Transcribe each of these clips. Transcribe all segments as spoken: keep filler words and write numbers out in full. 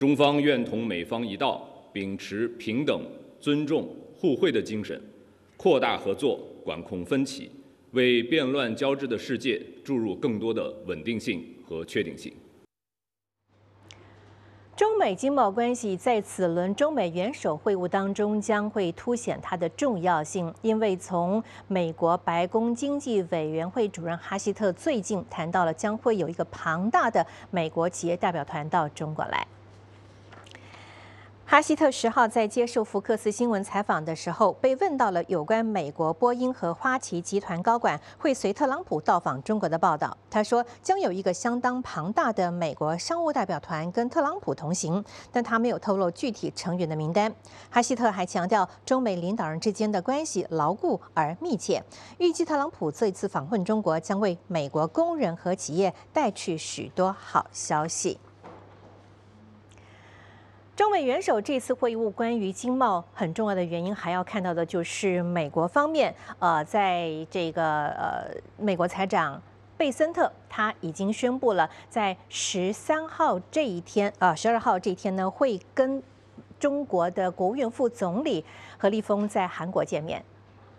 中方愿同美方一道，秉持平等、尊重、互惠的精神，扩大合作，管控分歧，为变乱交织的世界注入更多的稳定性和确定性。 中美经贸关系在此轮中美元首会晤当中将会凸显它的重要性，因为从美国白宫经济委员会主任哈希特最近谈到了将会有一个庞大的美国企业代表团到中国来。哈希特十号在接受福克斯新闻采访的时候，被问到了有关美国波音和花旗集团高管会随特朗普到访中国的报道。他说，将有一个相当庞大的美国商务代表团跟特朗普同行，但他没有透露具体成员的名单。哈希特还强调，中美领导人之间的关系牢固而密切，预计特朗普这一次访问中国将为美国工人和企业带去许多好消息。中美元首这次会晤关于经贸很重要的原因，还要看到的就是美国方面，呃，在这个呃，美国财长贝森特他已经宣布了，在十三号这一天，呃，十二号这一天呢，会跟中国的国务院副总理何立峰在韩国见面。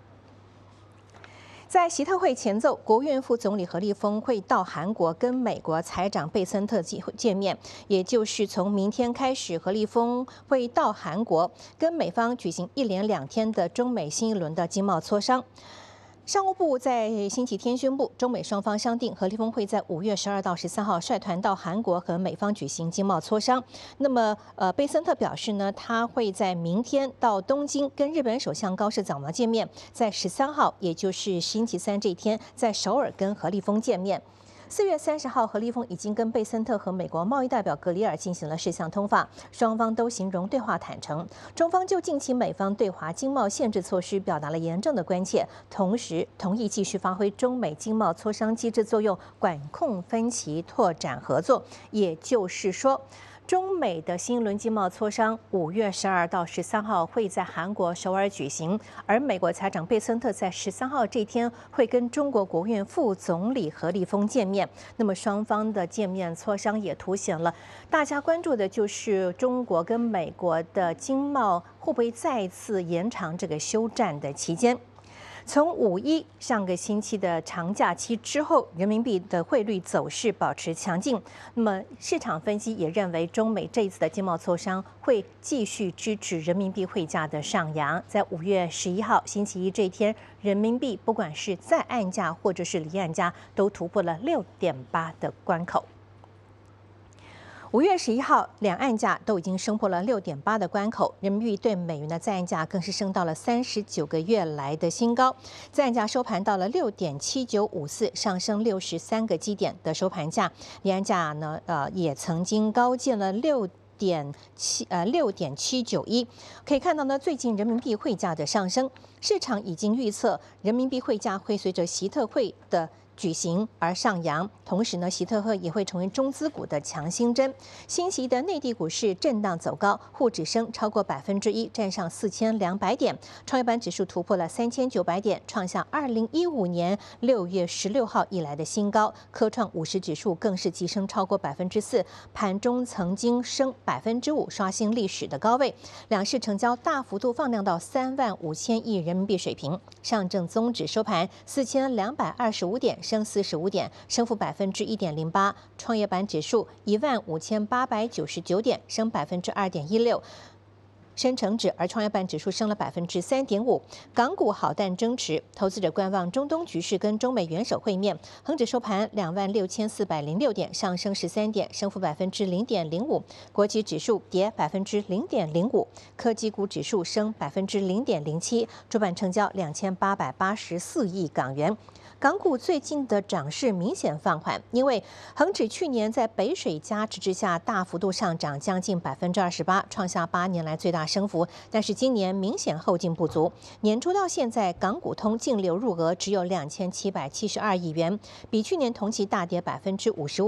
在习特会前奏，国务院副总理何立峰会到韩国跟美国财长贝森特见面，也就是从明天开始，何立峰会到韩国跟美方举行一连两天的中美新一轮的经贸磋商。商务部在星期天宣布，中美双方商定，何立峰会在五月十二到十三号率团到韩国和美方举行经贸磋商。那么，呃，贝森特表示呢，他会在明天到东京跟日本首相高市早苗见面，在十三号，也就是星期三这一天，在首尔跟何立峰见面。四月三十号，何立峰已经跟贝森特和美国贸易代表格里尔进行了视像通话，双方都形容对话坦诚。中方就近期美方对华经贸限制措施表达了严重的关切，同时同意继续发挥中美经贸磋商机制作用，管控分歧，拓展合作。也就是说，中美的新一轮经贸磋商，五月十二到十三号会在韩国首尔举行，而美国财长贝森特在十三号这天会跟中国国务院副总理何立峰见面。那么双方的见面磋商也凸显了大家关注的就是中国跟美国的经贸会不会再次延长这个休战的期间。从五一上个星期的长假期之后，人民币的汇率走势保持强劲。那么市场分析也认为，中美这一次的经贸磋商会继续支持人民币汇价的上扬。在五月十一号星期一这一天，人民币不管是在岸价或者是离岸价，都突破了六点八的关口。五月十一号，两岸价都已经升破了六点八的关口，人民币对美元的在岸价更是升到了三十九个月来的新高，在岸价收盘到了六点七九五四，上升六十三个基点的收盘价。离岸价呢，呃，也曾经高见了六点七呃六点七九一。可以看到呢，最近人民币汇价的上升，市场已经预测人民币汇价会随着习特会的举行而上扬，同时呢，习特会也会成为中资股的强心针。星期一的内地股市震荡走高，沪指升超过百分之一，站上四千两百点；创业板指数突破了三千九百点，创下二零一五年六月十六号以来的新高。科创五十指数更是急升超过百分之四，盘中曾经升百分之五，刷新历史的高位。两市成交大幅度放量到三万五千亿人民币水平。上证综指收盘四千两百二十五点。升四十五点，升幅百分之一点零八。创业板指数一万五千八百九十九点，升百分之二点一六。深成指，而创业板指数升了百分之三点五。港股好淡争持，投资者观望中东局势跟中美元首会面。恒指收盘两万六千四百零六点，上升十三点，升幅百分之零点零五。国际指数跌百分之零点零五，科技股指数升百分之零点零七。主板成交两千八百八十四亿港元。港股最近的涨势明显放缓，因为恒指去年在北水加持之下大幅度上涨将近百分之二十八，创下八年来最大升幅。但是今年明显后劲不足，年初到现在港股通净流入额只有两千七百七十二亿元，比去年同期大跌百分之五十五。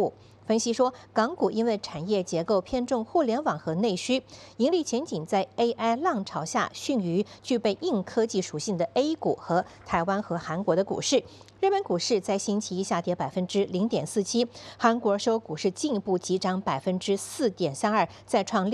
分析说，港股因为产业结构偏重互联网和内需，盈利前景在 A I 浪潮下逊于具备硬科技属性的 A 股和台湾和韩国的股市。日本股市在星期一下跌百分之零点四七，韩国收股市进一步急涨百分之四点三二，再创历